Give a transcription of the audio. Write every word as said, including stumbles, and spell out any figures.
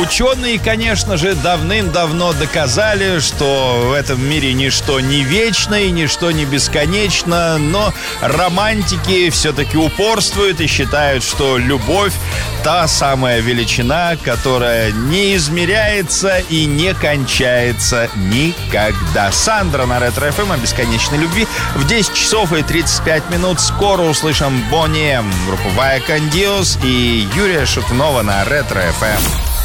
Ученые, конечно же, давным-давно доказали, что в этом мире ничто не вечно и ничто не бесконечно, но романтики все-таки упорствуют и считают, что любовь — та самая величина, которая не измеряется и не кончается никогда. Сандра на Ретро-эф эм о бесконечной любви. В десять часов и тридцать пять минут скоро услышим Бонни Эм, группу Вая Кон Диос и Юрия Шатунова на Ретро-эф эм.